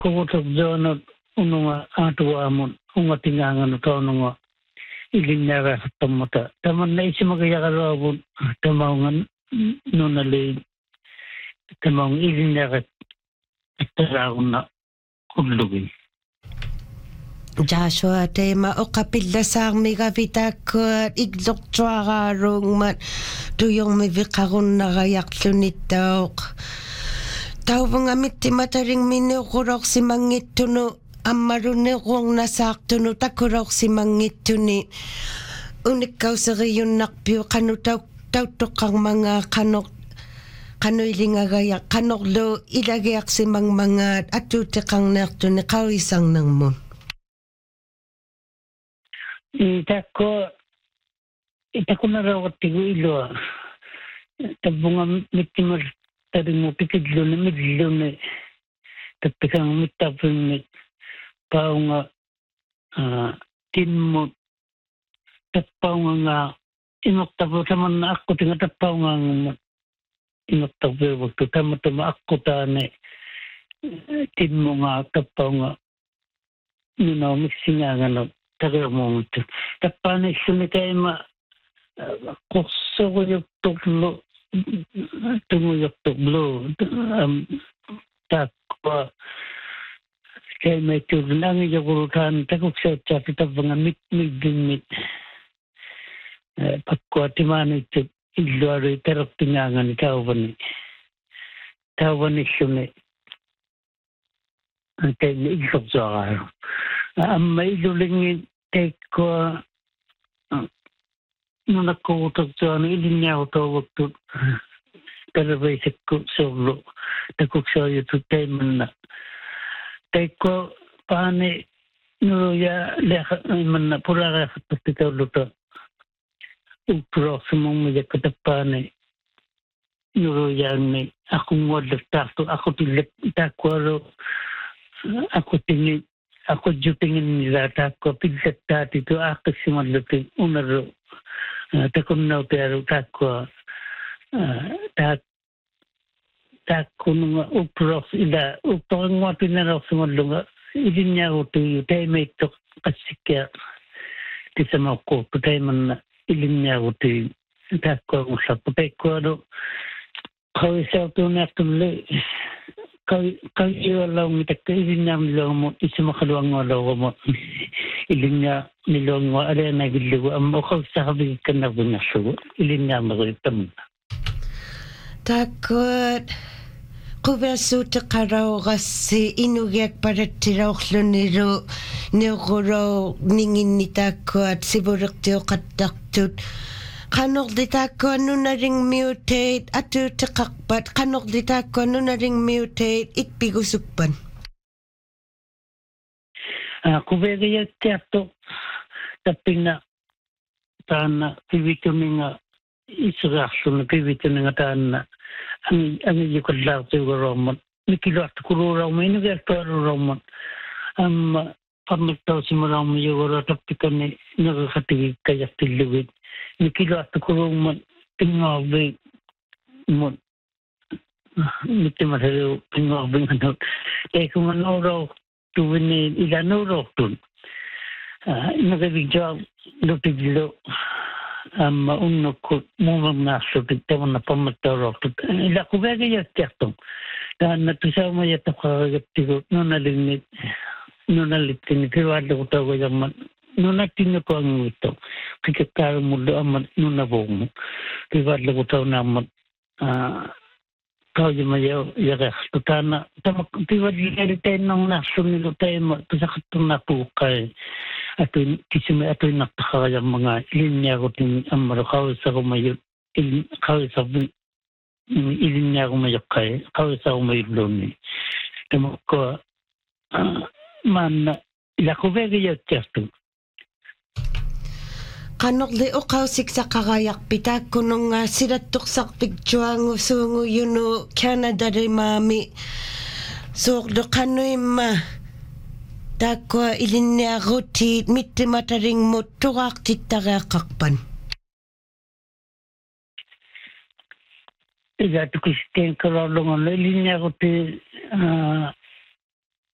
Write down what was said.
kukutok zona ununga atua amon unga tingangan utonunga ilinyara tamata taman na isi magayakaro abon tamaungan nunali tamaung ilinyara tarauna kudlugi. Joshua tema o kapilla sarmiga vitakot igloktuararungmat tuyong mivikarun nagayaktlunittaok tauvanga mittimataring minukurok simangittuno ammaruniruang nasaktunu takurok simangittuni unikkauseriunnarpiu kanutautukang mga kanok kanuilingagayak kanoklo ilagiak simangmangat atutikang nertuni kawisang nangmun. Itako narawatigo ilo tabunga mitimar taringo pikidlo na midlo na tapikang mitapin na paunga tinmo tapaunga nga inoktapo taman na ako tinga tapaunga nga inoktapo waktu tama ako tane tinmo nga tapaunga ninaw mixinga nga na tagamong ito. Tapane sumitay ma kurso ko yung tuklo tumuyok tuklo takwa kaya may tulong ang iyakurutan takok sa chapita mga mit pagkwa timano ito iluaro itarap tingangan tawaban sumit kaya na ilusok sa araw ang may ilulingin ko nung nakuutok sa ilinya ko to waktu karabay sa solo takok sa ito teman na ko paane nuya lekha man na pura ka pagtitaw luto upro sa mong mga katapane nuya ni akong wadak takto ako tilip takwaro ako tingin ako jutingin nila tako pigset dati to ako simalutin unaro takon na pero tako tako nung uprof ila upang mga pinaraw sumalunga ilinya ko to tayo may to kasikya ti sa mga ko tayo man ilinya ko to tako ang sa putay ko ano kawin sa ito na tumuli kayo lang mitak ilinya nilong mo isa makaluang walaw mo ilinya nilong mo ala na gilugo ang mo sa kabig ka na bunasugo ilinya magritam takot kuversu te karaw kasi inugyak para tirauklo niro niro ningin ni takot siburik tiyo kataktut kanok dita ko ano na ring mutate atu takakpat kanok dita ko ano na ring mutate itpigusukpan. Kubega teato taping na tana pivitamin nga isuraso na pivitamin nga tana ang yukad lang tiyo romon mikilo at kururaw mo inugat pero romon pamagtaw si maramo yugoro tapikan ni nakakatigig kayak tilugid mikilo at kurong mo tingawin mo mitimasayo tingawin ano kaya kung ano raw tuwin ni ilano raw tun nagabigyo lupiglo maunok ko mumang naso tigtawan na pamagtaw raw tun ila kubega yaktong natusaw mo yatak kakagatigo nunalingit nunalitin kiwala ko tawa yaman nunatin ko ang ito kikakaro mo do aman nunabong mo kiwala ko tawa naman kau mayo yaga tutana tamak kiwala yaritain ng naso nilo tayo mo kasakatong napukay ato kisime ato nakakayang mga ilinya ko ting amaro kau sa kumayo kau sa ilinya ko mayakay kau sa kumayo loni tamak ko man ila ko vega yaktong kanok li ukaw siksa kakayak pita kunong siratok sak pigtuang usungu yuno Canada ri mami sok do kanoy ma takwa ilinya ruti mitti mataring mo turak titagakakpan iga to Christian karolong ilinya ruti